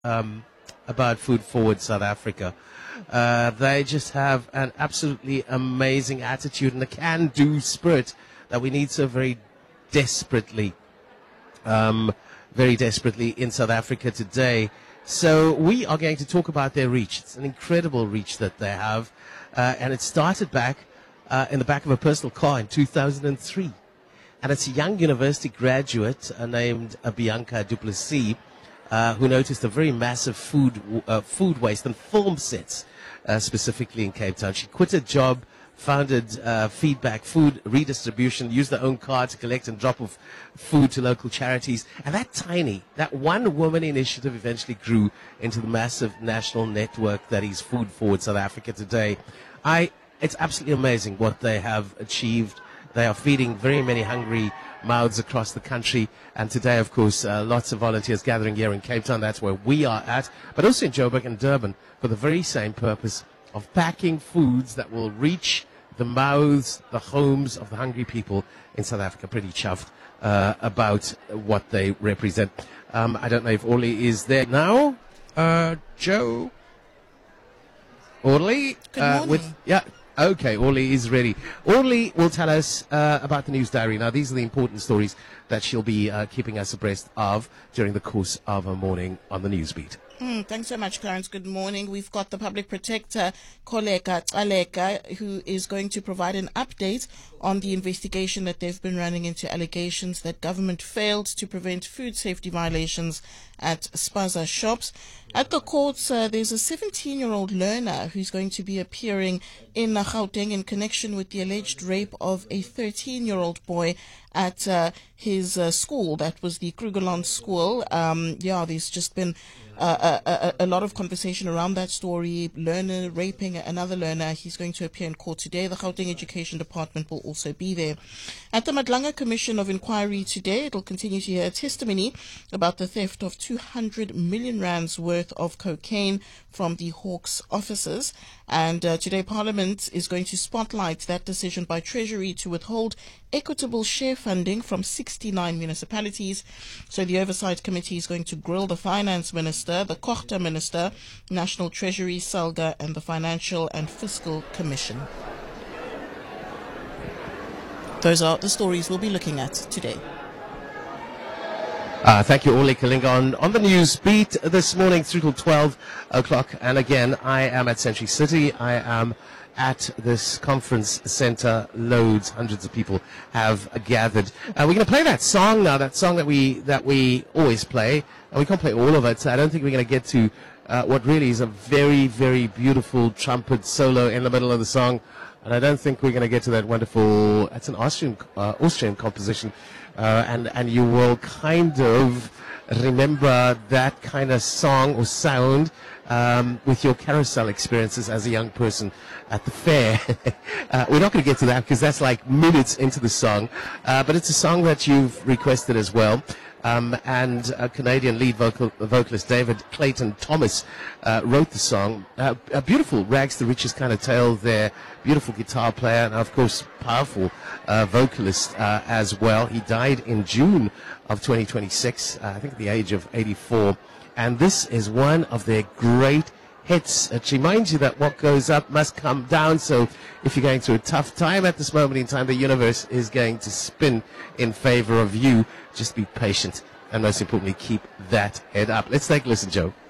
about Food Forward South Africa. They just have an absolutely amazing attitude and a can-do spirit that we need so desperately, very desperately in South Africa today. So we are going to talk about their reach. It's an incredible reach that they have, and it started back in the back of a personal car in 2003. And it's a young university graduate named Bianca du Plessis who noticed a very massive food waste and film sets, specifically in Cape Town. She quit her job, founded Feedback Food Redistribution, used her own car to collect and drop off food to local charities. And that one woman initiative eventually grew into the massive national network that is Food Forward South Africa today. It's absolutely amazing what they have achieved. They are feeding very many hungry mouths across the country. And today, of course, lots of volunteers gathering here in Cape Town. That's where we are at. But also in Joburg and Durban for the very same purpose of packing foods that will reach the mouths, the homes of the hungry people in South Africa. Pretty chuffed about what they represent. I don't know if Orly is there now. Joe? Orly? Good morning. Okay, Orly is ready. Orly will tell us about the news diary. Now, these are the important stories that she'll be keeping us abreast of during the course of her morning on the Newsbeat. Thanks so much, Clarence. Good morning. We've got the Public Protector, Kholeka Gcaleka, who is going to provide an update on the investigation that they've been running into allegations that government failed to prevent food safety violations at Spaza shops. At the courts, there's a 17-year-old learner who's going to be appearing in Gauteng in connection with the alleged rape of a 13-year-old boy at his school. That was the Krugerland school. There's just been a lot of conversation around that story. Learner raping another learner. He's going to appear in court today. The Gauteng Education Department will also be there. At the Madlanga Commission of Inquiry today, it'll continue to hear a testimony about the theft of 200 million rands worth of cocaine from the Hawks offices. And today Parliament is going to spotlight that decision by Treasury to withhold equitable share funding from 69 municipalities. So the Oversight Committee is going to grill the Finance Minister, the Kochta Minister, National Treasury, SALGA, and the Financial and Fiscal Commission. Those are the stories we'll be looking at today. Thank you, Orly Kalinga. On the news beat this morning through till 12 o'clock. And again, I am at Century City. I am at this conference center. Hundreds of people have gathered. We're going to play that song now, that song that we always play. And we can't play all of it, so I don't think we're going to get to what really is a very, very beautiful trumpet solo in the middle of the song. And I don't think we're going to get to that wonderful, it's an Austrian composition. And you will kind of remember that kind of song or sound with your carousel experiences as a young person at the fair. We're not going to get to that because that's like minutes into the song. But it's a song that you've requested as well. And Canadian lead vocalist David Clayton Thomas wrote the song. A beautiful rags to riches kind of tale there. Beautiful guitar player and, of course, powerful vocalist as well. He died in June of 2026, I think at the age of 84. And this is one of their great hits. It reminds you that what goes up must come down. So if you're going through a tough time at this moment in time, the universe is going to spin in favor of you. Just be patient and most importantly, keep that head up. Let's take a listen, Joe.